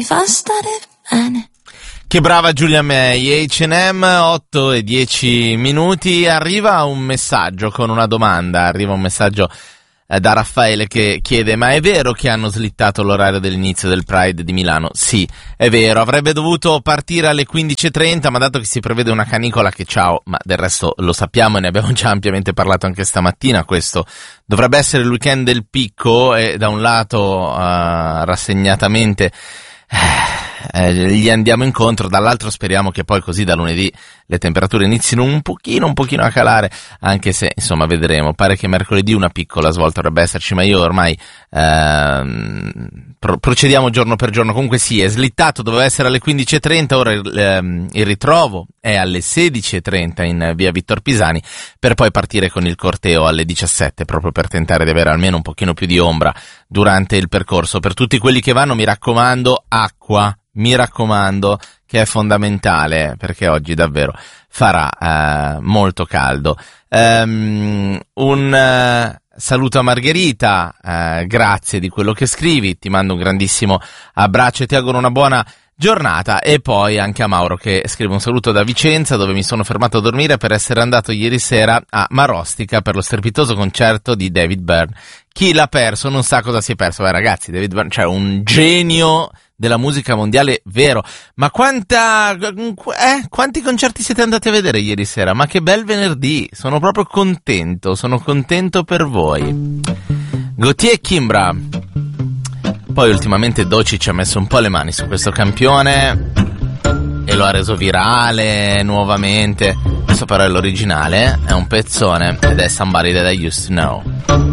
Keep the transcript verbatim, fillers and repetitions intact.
mi fa stare bene. Che brava Giulia May. H and M, otto e dieci minuti. Arriva un messaggio con una domanda. Arriva un messaggio eh, da Raffaele che chiede: ma è vero che hanno slittato l'orario dell'inizio del Pride di Milano? Sì, è vero. Avrebbe dovuto partire alle quindici e trenta, ma dato che si prevede una canicola che ciao, ma del resto lo sappiamo e ne abbiamo già ampiamente parlato anche stamattina, questo dovrebbe essere il weekend del picco e da un lato uh, rassegnatamente Eh, gli andiamo incontro, dall'altro speriamo che poi così da lunedì le temperature inizino un pochino un pochino a calare, anche se insomma vedremo. Pare che mercoledì una piccola svolta dovrebbe esserci, ma io ormai ehm, pro- procediamo giorno per giorno. Comunque sì, è slittato, doveva essere alle quindici e trenta, ora il, ehm, il ritrovo è alle sedici e trenta in via Vittor Pisani, per poi partire con il corteo alle diciassette, proprio per tentare di avere almeno un pochino più di ombra durante il percorso. Per tutti quelli che vanno, mi raccomando, acqua, mi raccomando, che è fondamentale, perché oggi davvero farà eh, molto caldo. Um, un uh, saluto a Margherita, uh, grazie di quello che scrivi, ti mando un grandissimo abbraccio e ti auguro una buona giornata. E poi anche a Mauro che scrive un saluto da Vicenza, dove mi sono fermato a dormire per essere andato ieri sera a Marostica per lo strepitoso concerto di David Byrne. Chi l'ha perso non sa cosa si è perso. Beh ragazzi, David Byrne, cioè un genio della musica mondiale, vero. Ma quanta eh, quanti concerti siete andati a vedere ieri sera? Ma che bel venerdì, sono proprio contento, sono contento per voi. Gautier e Kimbra. Poi ultimamente Doci ci ha messo un po' le mani su questo campione e lo ha reso virale nuovamente. Questo però è l'originale, è un pezzone ed è Somebody That I Used to Know.